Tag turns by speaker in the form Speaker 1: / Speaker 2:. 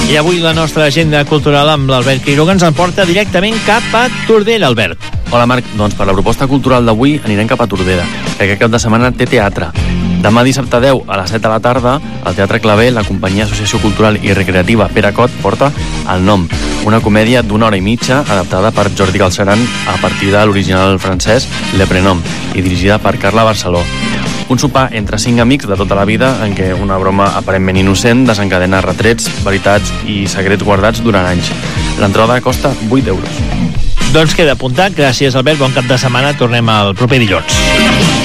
Speaker 1: I avui la nostra agenda cultural amb l'Albert Quiroga ens emporta directament cap a Tordera, Albert.
Speaker 2: Hola Marc, doncs per la proposta cultural d'avui anirem cap a Tordera, que aquest cap de setmana té teatre. Demà dissabte 10 a les 7 de la tarda, al Teatre Claver, la companyia Associació Cultural i Recreativa Pere Cot porta El Nom, una comèdia d'una hora i mitja adaptada per Jordi Galceran a partir de l'original francès Le Prénom i dirigida per Carla Barceló. Un sopar entre 5 amics de tota la vida en què una broma aparentment innocent desencadena retrets, veritats i secrets guardats durant anys. L'entrada costa 8 euros.
Speaker 1: Doncs queda apuntat. Gràcies, Albert. Bon cap de setmana. Tornem el proper dilluns.